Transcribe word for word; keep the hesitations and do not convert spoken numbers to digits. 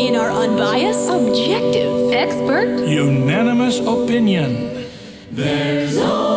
In our unbiased, objective, expert, unanimous opinion. There's always